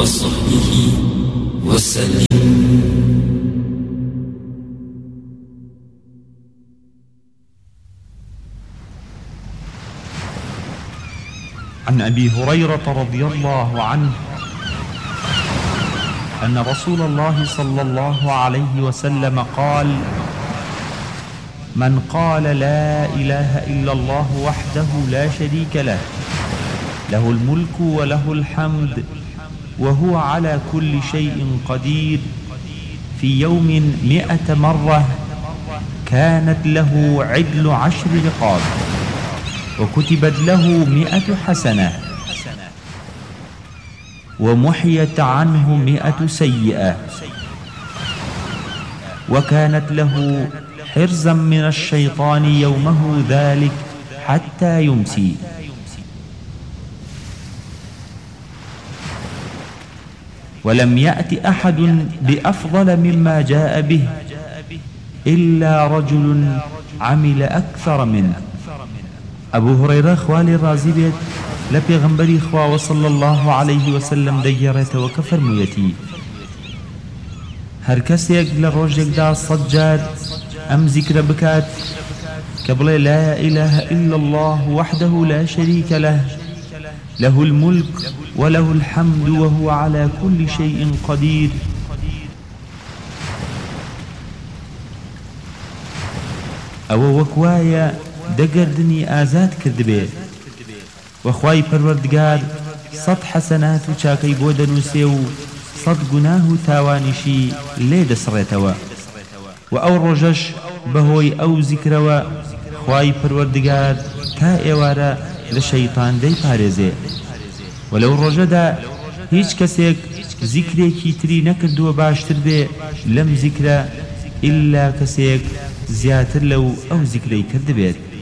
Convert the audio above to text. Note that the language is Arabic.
وصحبه وسلم. عن أبي هريرة رضي الله عنه أن رسول الله صلى الله عليه وسلم قال: من قال لا إله إلا الله وحده لا شريك له، له الملك وله الحمد وهو على كل شيء قدير، في يوم 100 مرة، كانت له عدل 10 رقاب، وكتبت له 100 حسنة، ومحيت عنه 100 سيئة، وكانت له حرزا من الشيطان يومه ذلك حتى يمسي. ولم يأت أحد بأفضل مما جاء به إلا رجل عمل أكثر منه. أبو هريرة خوالي الرازي بيت لبيغنبري خواه صلى الله عليه وسلم ديارته وكفر ميتي هر كسيك لروجك دا صجاد أم ذكر بكات كبل لا إله إلا الله وحده لا شريك له، له الملك وله الحمد وهو على كل شيء قدير. أو وكوايا دقردني آزاد كذبه وخواي پروردگار 100 حسنات وچاكي بودن وسيو 100 گناه تاوانشي ليد سريتوا. وأو رجش بهوي أو ذكروا خواي پروردگار تا ايوارا لشيطان دي پاريزي. ولو رجدا هيچ كسيك ذكري كيتري نكردوا باشتر بي لم ذكر إلا كسيك زياتر لو أو ذكري كرد بيت.